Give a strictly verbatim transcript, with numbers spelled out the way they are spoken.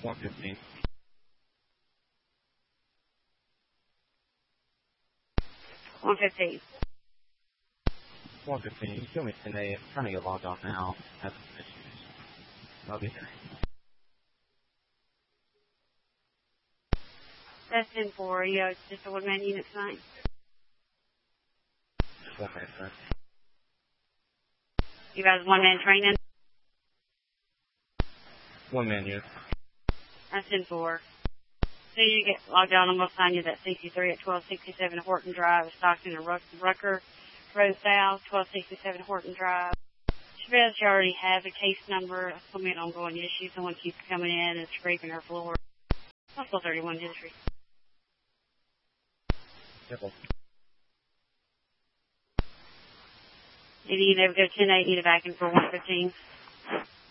one fifteen. one fifteen. one fifteen. You kill me today. I'm trying to get logged off now. Have some issues. I'll be there. That's ten four. You know, it's just a one-man unit tonight. Just one man, sir. You guys one-man training? One man unit. That's ten four. So you get logged on, I'm going to sign you that sixty-three at twelve sixty-seven Horton Drive, Stockton and Rucker Road South, twelve sixty-seven Horton Drive. She says you already have a case number. It's going to be an ongoing issue. Someone keeps coming in and scraping her floor. Hospital thirty-one history. Simple. Maybe you never go ten eight, need a vacuum for one fifteen.